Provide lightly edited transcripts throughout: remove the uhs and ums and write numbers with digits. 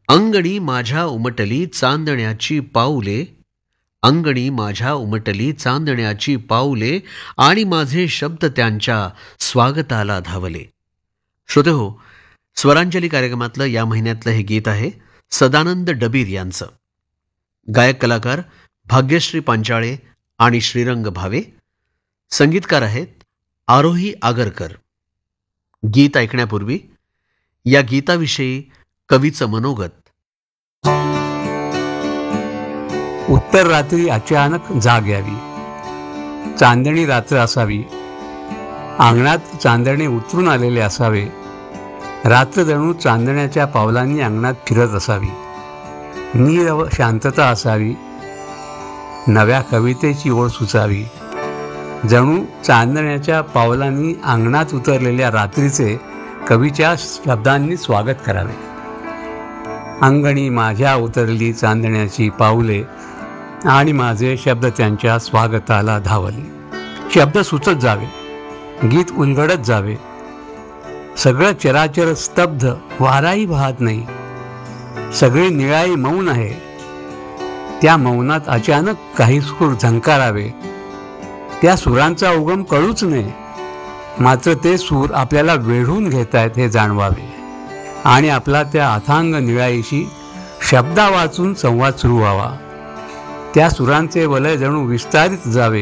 अंगणी माझ्या उमटली चांदण्याची पाऊले, अंगणी माझ्या उमटली चांदण्याची पाऊले, आणि माझे शब्द त्यांच्या स्वागताला धावले. श्रोतेहो, स्वरांजली कार्यक्रमातलं या महिन्यातलं हे गीत आहे सदानंद डबीर यांचं. गायक कलाकार भाग्यश्री पांचाळे आणि श्रीरंग भावे. संगीतकार आहेत आरोही आगरकर. गीत ऐकण्यापूर्वी या गीताविषयी कवीचं मनोगत. उत्तर रात्री अचानक जाग यावी, चांदणी रात्र असावी, अंगणात चांदणे उतरून आलेले असावे, रात्र जणू चांदण्याच्या पावलांनी अंगणात फिरत असावी, नीरव शांतता असावी, नव्या कवितेची ओळ सुचावी, जणू चांदण्याच्या पावलांनी अंगणात उतरलेल्या रात्रीचे कवीच्या शब्दांनी स्वागत करावे. अंगणी माझ्या उतरली चांदण्याची पाऊले, आणि माझे शब्द त्यांच्या स्वागताला धावले. शब्द सुचत जावे, गीत उलगडत जावे, सगळं चराचर स्तब्ध, वाराही वाहत नाही, सगळे निळाई मौन आहे. त्या मौनात अचानक काही सूर झंकारावे, त्या सुरांचा उगम कळूच नये, मात्र ते सूर आपल्याला वेढून घेत आहेत हे जाणवावे, आणि आपला त्या अथांग निळाईशी शब्दा वाचून संवाद सुरू व्हावा. त्या सुरांचे वलय जणू विस्तारित जावे,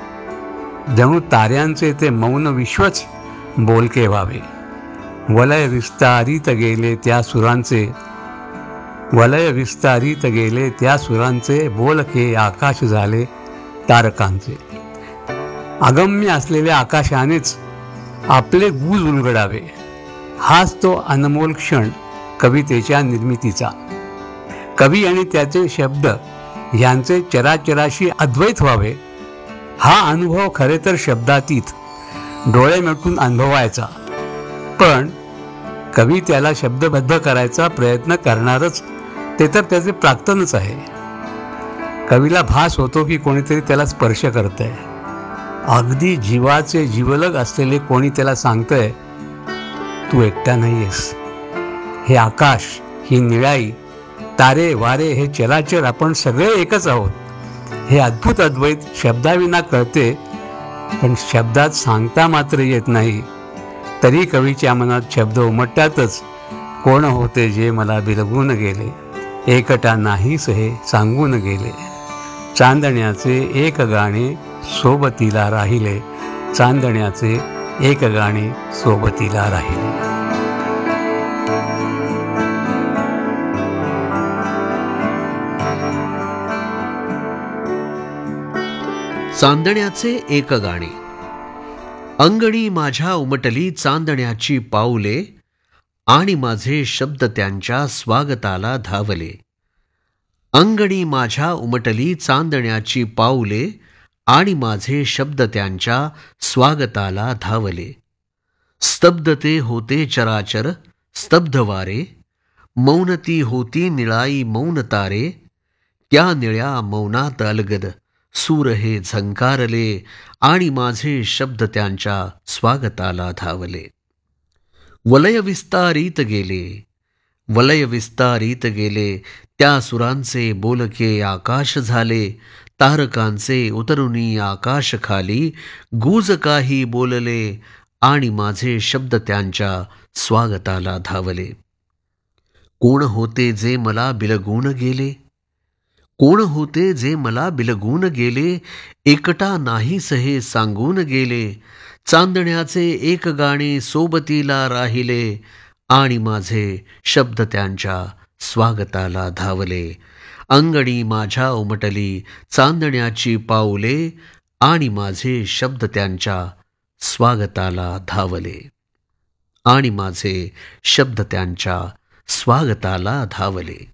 जणू ताऱ्यांचे ते मौन विश्वच बोलके व्हावे. वलय विस्तारित गेले त्या सुरांचे, वलय विस्तारित गेले त्या सुरांचे, बोलके आकाश झाले तारकांचे. अगम्य असलेल्या आकाशानेच आपले गुज उलगडावे, हाच तो अनमोल क्षण कवितेच्या निर्मितीचा. कवी आणि त्याचे शब्द यांचे चराचराशी अद्वैत व्हावे, हा अनुभव खरे तर शब्दातीत, डोळे मिटून अनुभवायचा. पण कवी त्याला शब्दबद्ध करायचा प्रयत्न करणारच, ते तर त्याचे प्राक्तनच आहे. कवीला भास होतो की कोणीतरी त्याला स्पर्श करतंय, अगदी जीवाचे जीवलग असलेले कोणी त्याला सांगतंय, तू एकटा नाहीयेस. हे आकाश, ही निळाई, तारे वारे, हे चराचर, आपण सगळे एकच आहोत. हे अद्भुत अद्वैत शब्दाविना कळते, पण शब्दात सांगता मात्र येत नाही. तरी कवीच्या मनात शब्द उमटतातच. कोण होते जे मला बिलगून गेले, एकटा नाहीस हे सांगून गेले, चांदण्याचे एक गाणे सोबतीला राहिले, चांदण्याचे एक गाणे सोबतीला राहिले. चांदण्याचे एक गाणे. अंगणी माझ्या उमटली चांदण्याची पाऊले, आणि माझे शब्द त्यांच्या स्वागताला धावले. अंगणी माझ्या उमटली चांदण्याची पाऊले, आणि माझे शब्द त्यांच्या स्वागताला धावले. स्तब्धते होते चराचर, स्तब्ध वारे, मौनती होती निळाई मौन तारे, त्या निळ्या मौनात अलगद सूर हे झंकारले, आणि माझे शब्द त्यांच्या स्वागताला धावले. वलय विस्तारित गेले, वलय विस्तारित गेले, त्या सुरांचे बोलके आकाश झाले, तारकांचे उतरुनी आकाश खाली, गुज काही बोलले, आणि माझे शब्द त्यांच्या स्वागताला धावले. कोण होते जे मला बिलगून गेले, कोण होते जे मला बिलगून गेले, एकटा नाहीस हे सांगून गेले, चांदण्याचे एक गाणे सोबतीला राहिले, आणि माझे शब्द त्यांच्या स्वागताला धावले. अंगणी माझ्या उमटली चांदण्याची पाऊले, आणि माझे शब्द त्यांच्या स्वागताला धावले, आणि माझे शब्द त्यांच्या स्वागताला धावले.